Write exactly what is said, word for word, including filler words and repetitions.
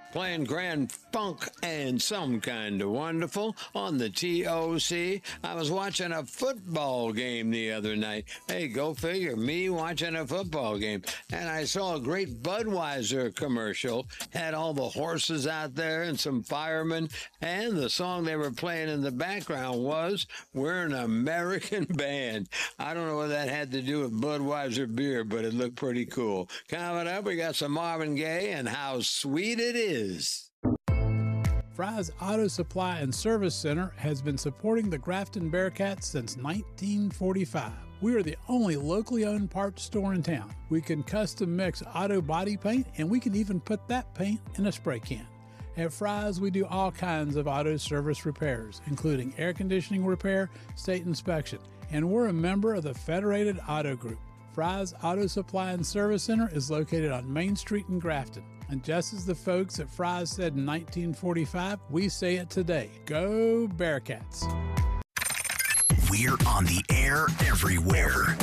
playing Grand Funk and Some Kind of Wonderful on the T O C. I was watching a football game the other night. Hey, go figure, me watching a football game. And I saw a great Budweiser commercial. Had all the horses out there and some firemen. And the song they were playing in the background was We're an American Band. I don't know what that had to do with Budweiser beer, but it looked pretty cool. Coming up, we got some Marvin Gaye and How Sweet It Is. Fry's Auto Supply and Service Center has been supporting the Grafton Bearcats since nineteen forty-five. We are the only locally owned parts store in town. We can custom mix auto body paint, and we can even put that paint in a spray can. At Fry's, we do all kinds of auto service repairs, including air conditioning repair, state inspection, and we're a member of the Federated Auto Group. Fry's Auto Supply and Service Center is located on Main Street in Grafton. And just as the folks at Fry's said in nineteen forty-five, we say it today. Go Bearcats. We're on the air everywhere.